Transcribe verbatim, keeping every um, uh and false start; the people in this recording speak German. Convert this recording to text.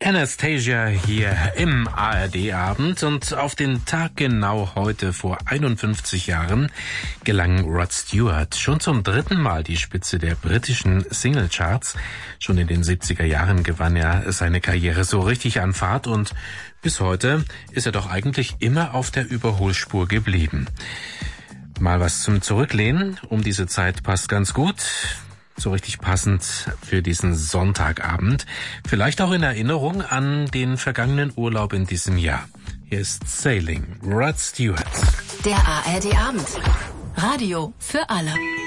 Anastasia hier im A R D-Abend, und auf den Tag genau heute vor einundfünfzig Jahren gelang Rod Stewart schon zum dritten Mal die Spitze der britischen Singlecharts. Schon in den siebziger Jahren gewann er seine Karriere so richtig an Fahrt, und bis heute ist er doch eigentlich immer auf der Überholspur geblieben. Mal was zum Zurücklehnen, um diese Zeit passt ganz gut. So richtig passend für diesen Sonntagabend. Vielleicht auch in Erinnerung an den vergangenen Urlaub in diesem Jahr. Hier ist Sailing, Rod Stewart. Der A R D-Abend. Radio für alle.